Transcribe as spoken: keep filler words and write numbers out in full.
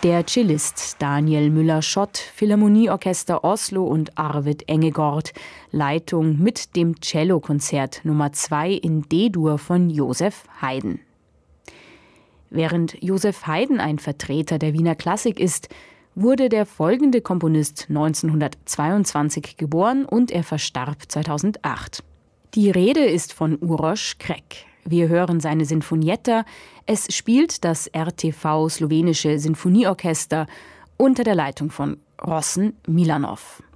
Der Cellist Daniel Müller-Schott, Philharmonieorchester Oslo und Arvid Engegård, Leitung mit dem Cellokonzert Nummer zwei in D-Dur von Joseph Haydn. Während Joseph Haydn ein Vertreter der Wiener Klassik ist, wurde der folgende Komponist neunzehnhundertzweiundzwanzig geboren und er verstarb zweitausendacht. Die Rede ist von Uroš Krek. Wir hören seine Sinfonietta. Es spielt das R T V Slowenische Sinfonieorchester unter der Leitung von Rossen Milanov.